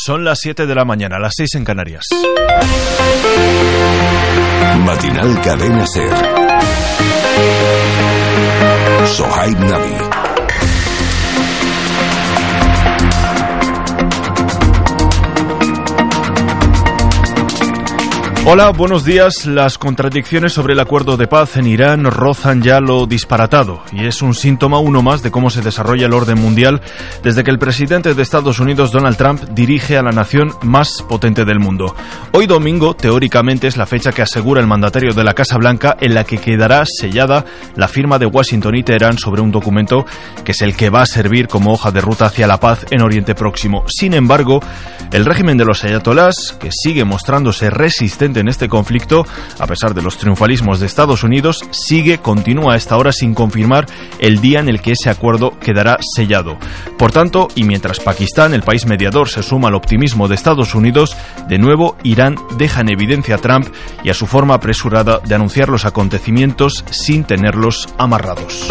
Son las 7 de la mañana, las 6 en Canarias. Matinal Cadena SER. Sohaib Nabi. Hola, buenos días. Las contradicciones sobre el acuerdo de paz en Irán rozan ya lo disparatado y es un síntoma uno más de cómo se desarrolla el orden mundial desde que el presidente de Estados Unidos, Donald Trump, dirige a la nación más potente del mundo. Hoy domingo, teóricamente, es la fecha que asegura el mandatario de la Casa Blanca en la que quedará sellada la firma de Washington y Teherán sobre un documento que es el que va a servir como hoja de ruta hacia la paz en Oriente Próximo. Sin embargo, el régimen de los ayatolás, que sigue mostrándose resistente en este conflicto, a pesar de los triunfalismos de Estados Unidos, continúa a esta hora sin confirmar el día en el que ese acuerdo quedará sellado. Por tanto, y mientras Pakistán, el país mediador, se suma al optimismo de Estados Unidos, de nuevo Irán deja en evidencia a Trump y a su forma apresurada de anunciar los acontecimientos sin tenerlos amarrados.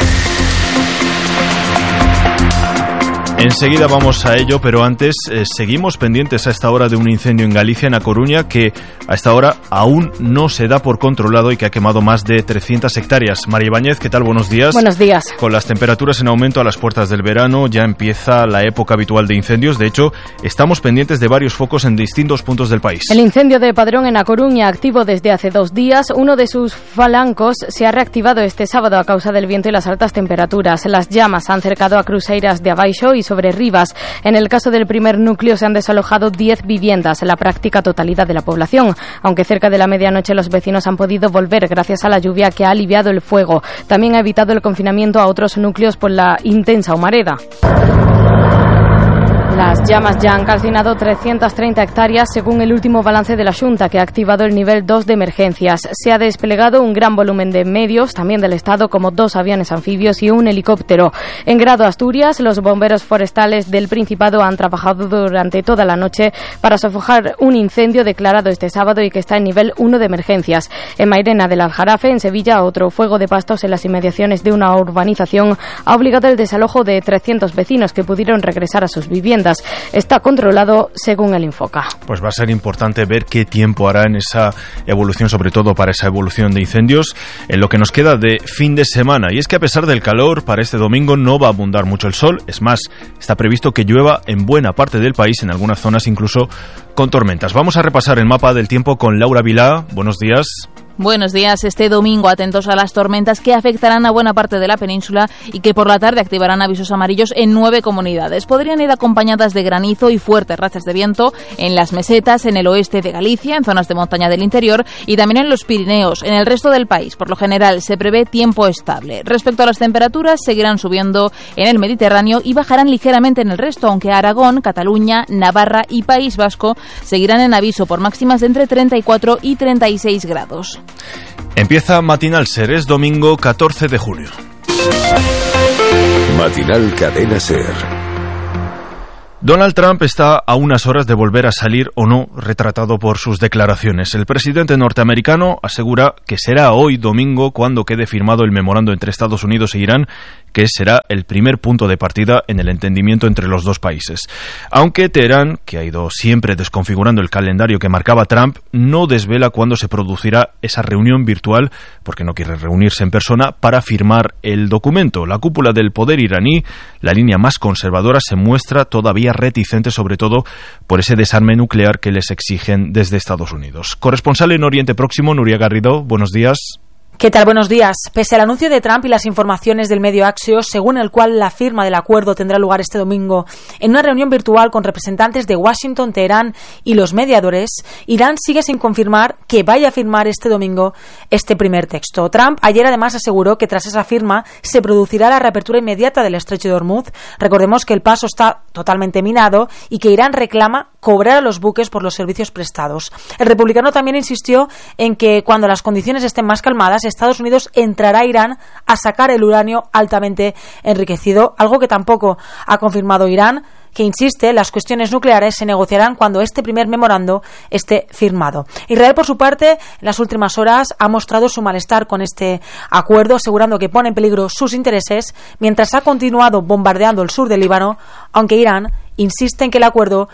Enseguida vamos a ello, pero antes seguimos pendientes a esta hora de un incendio en Galicia, en A Coruña, que a esta hora aún no se da por controlado y que ha quemado más de 300 hectáreas. María Ibáñez, ¿qué tal? Buenos días. Buenos días. Con las temperaturas en aumento a las puertas del verano, ya empieza la época habitual de incendios. De hecho, estamos pendientes de varios focos en distintos puntos del país. El incendio de Padrón en A Coruña, activo desde hace 2 días, uno de sus falancos se ha reactivado este sábado a causa del viento y las altas temperaturas. Las llamas han cercado a Cruceiras de Abaixo y sobre Rivas. En el caso del primer núcleo se han desalojado 10 viviendas, la práctica totalidad de la población, aunque cerca de la medianoche los vecinos han podido volver gracias a la lluvia que ha aliviado el fuego. También ha evitado el confinamiento a otros núcleos por la intensa humareda. Las llamas ya han calcinado 330 hectáreas según el último balance de la Xunta, que ha activado el nivel 2 de emergencias. Se ha desplegado un gran volumen de medios, también del Estado, como 2 aviones anfibios y un helicóptero. En Grado, Asturias, los bomberos forestales del Principado han trabajado durante toda la noche para sofocar un incendio declarado este sábado y que está en nivel 1 de emergencias. En Mairena del Aljarafe, en Sevilla, otro fuego de pastos en las inmediaciones de una urbanización ha obligado el desalojo de 300 vecinos que pudieron regresar a sus viviendas. Está controlado según el Infoca. Pues va a ser importante ver qué tiempo hará en esa evolución, sobre todo para esa evolución de incendios, en lo que nos queda de fin de semana. Y es que a pesar del calor, para este domingo no va a abundar mucho el sol. Es más, está previsto que llueva en buena parte del país, en algunas zonas incluso con tormentas. Vamos a repasar el mapa del tiempo con Laura Vilá. Buenos días. Buenos días. Este domingo atentos a las tormentas que afectarán a buena parte de la península y que por la tarde activarán avisos amarillos en 9 comunidades. Podrían ir acompañadas de granizo y fuertes rachas de viento en las mesetas, en el oeste de Galicia, en zonas de montaña del interior y también en los Pirineos. En el resto del país, por lo general, se prevé tiempo estable. Respecto a las temperaturas, seguirán subiendo en el Mediterráneo y bajarán ligeramente en el resto, aunque Aragón, Cataluña, Navarra y País Vasco seguirán en aviso por máximas de entre 34 y 36 grados. Empieza Matinal SER, es domingo 14 de julio. Matinal Cadena SER. Donald Trump está a unas horas de volver a salir o no retratado por sus declaraciones. El presidente norteamericano asegura que será hoy domingo cuando quede firmado el memorando entre Estados Unidos e Irán, que será el primer punto de partida en el entendimiento entre los dos países. Aunque Teherán, que ha ido siempre desconfigurando el calendario que marcaba Trump, no desvela cuándo se producirá esa reunión virtual, porque no quiere reunirse en persona, para firmar el documento. La cúpula del poder iraní, la línea más conservadora, se muestra todavía reticente, sobre todo por ese desarme nuclear que les exigen desde Estados Unidos. Corresponsal en Oriente Próximo, Nuria Garrido, buenos días. ¿Qué tal? Buenos días. Pese al anuncio de Trump y las informaciones del medio Axios, según el cual la firma del acuerdo tendrá lugar este domingo en una reunión virtual con representantes de Washington, Teherán y los mediadores, Irán sigue sin confirmar que vaya a firmar este domingo este primer texto. Trump ayer además aseguró que tras esa firma se producirá la reapertura inmediata del estrecho de Hormuz. Recordemos que el paso está totalmente minado y que Irán reclama cobrar a los buques por los servicios prestados. El republicano también insistió en que cuando las condiciones estén más calmadas, Estados Unidos entrará a Irán a sacar el uranio altamente enriquecido, algo que tampoco ha confirmado Irán, que insiste, las cuestiones nucleares se negociarán cuando este primer memorando esté firmado. Israel, por su parte, en las últimas horas ha mostrado su malestar con este acuerdo, asegurando que pone en peligro sus intereses, mientras ha continuado bombardeando el sur del Líbano, aunque Irán insiste en que el acuerdo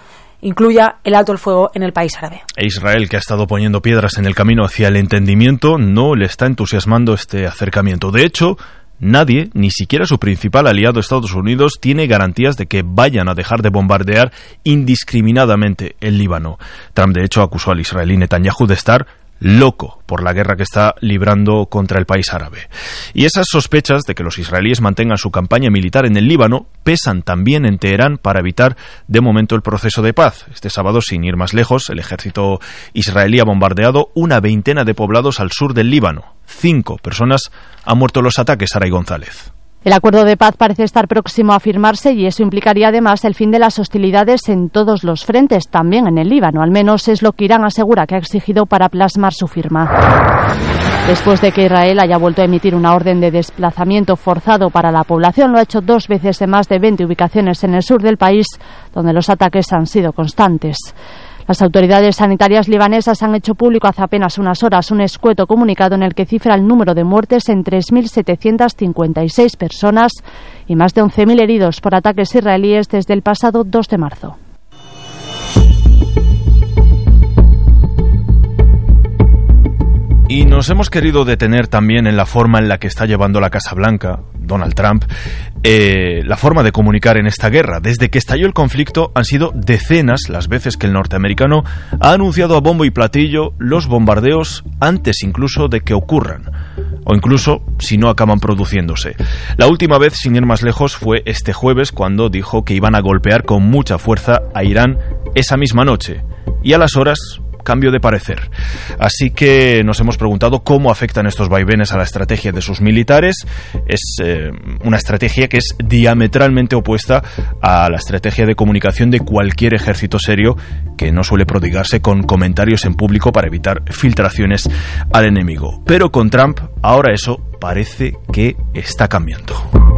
incluya el alto el fuego en el país árabe. E Israel, que ha estado poniendo piedras en el camino hacia el entendimiento, no le está entusiasmando este acercamiento. De hecho, nadie, ni siquiera su principal aliado Estados Unidos, tiene garantías de que vayan a dejar de bombardear indiscriminadamente el Líbano. Trump, de hecho, acusó al israelí Netanyahu de estar loco por la guerra que está librando contra el país árabe. Y esas sospechas de que los israelíes mantengan su campaña militar en el Líbano pesan también en Teherán para evitar de momento el proceso de paz. Este sábado, sin ir más lejos, el ejército israelí ha bombardeado una veintena de poblados al sur del Líbano. 5 personas han muerto en los ataques, Saray González. El acuerdo de paz parece estar próximo a firmarse y eso implicaría además el fin de las hostilidades en todos los frentes, también en el Líbano. Al menos es lo que Irán asegura que ha exigido para plasmar su firma. Después de que Israel haya vuelto a emitir una orden de desplazamiento forzado para la población, lo ha hecho 2 veces en más de 20 ubicaciones en el sur del país, donde los ataques han sido constantes. Las autoridades sanitarias libanesas han hecho público hace apenas unas horas un escueto comunicado en el que cifra el número de muertes en 3.756 personas y más de 11.000 heridos por ataques israelíes desde el pasado 2 de marzo. Y nos hemos querido detener también en la forma en la que está llevando la Casa Blanca, Donald Trump, la forma de comunicar en esta guerra. Desde que estalló el conflicto han sido decenas las veces que el norteamericano ha anunciado a bombo y platillo los bombardeos antes incluso de que ocurran, o incluso si no acaban produciéndose. La última vez, sin ir más lejos, fue este jueves cuando dijo que iban a golpear con mucha fuerza a Irán esa misma noche. Y a las horas, cambio de parecer. Así que nos hemos preguntado cómo afectan estos vaivenes a la estrategia de sus militares. Es una estrategia que es diametralmente opuesta a la estrategia de comunicación de cualquier ejército serio, que no suele prodigarse con comentarios en público para evitar filtraciones al enemigo. Pero con Trump, ahora eso parece que está cambiando.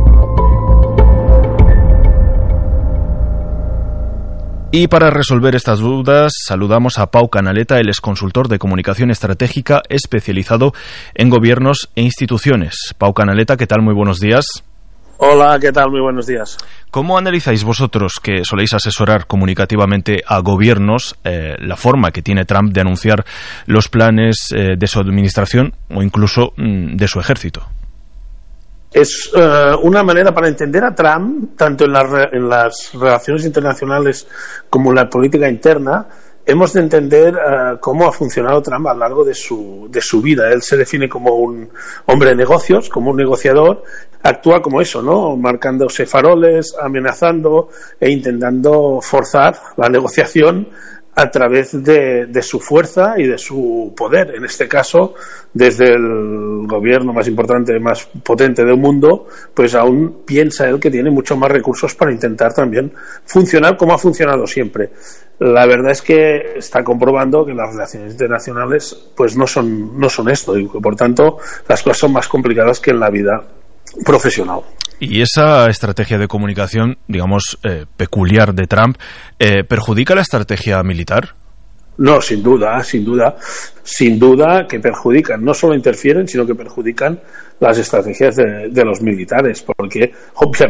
Y para resolver estas dudas, saludamos a Pau Canaleta, él es consultor de comunicación estratégica especializado en gobiernos e instituciones. Pau Canaleta, ¿qué tal? Muy buenos días. Hola, ¿qué tal? Muy buenos días. ¿Cómo analizáis vosotros, que soléis asesorar comunicativamente a gobiernos, la forma que tiene Trump de anunciar los planes de su administración o incluso de su ejército? Es una manera para entender a Trump, tanto en las relaciones internacionales como en la política interna. Hemos de entender cómo ha funcionado Trump a lo largo de su vida. Él se define como un hombre de negocios, como un negociador. Actúa como eso, ¿no? Marcándose faroles, amenazando e intentando forzar la negociación a través de su fuerza y de su poder. En este caso, desde el gobierno más importante, más potente del mundo, pues aún piensa él que tiene mucho más recursos para intentar también funcionar como ha funcionado siempre. La verdad es que está comprobando que las relaciones internacionales pues no son esto, y que por tanto las cosas son más complicadas que en la vida profesional. ¿Y esa estrategia de comunicación, digamos, peculiar de Trump, perjudica la estrategia militar? No, sin duda que perjudican, no solo interfieren, sino que perjudican las estrategias de los militares, porque obviamente